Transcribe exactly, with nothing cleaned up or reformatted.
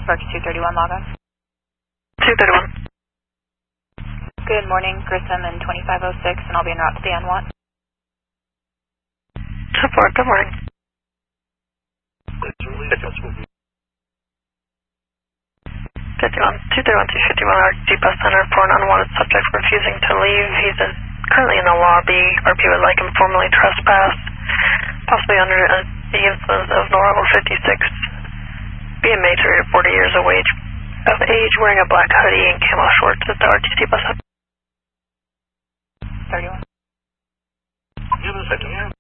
Sparks two thirty-one, log on. two thirty-one. Good morning, Grissom and twenty-five oh six, and I'll be en route to the N one. Support, good morning. fifty-one, two thirty-one, two fifty-one, our Depot Center for an unwanted subject refusing to leave. He's in, currently in the lobby. R P would like him formally trespassed, possibly under uh, the influence of Normal fifty-six. B M H rated forty years of age, of age, wearing a black hoodie and camo shorts at the R T C bus. thirty-one. Give us a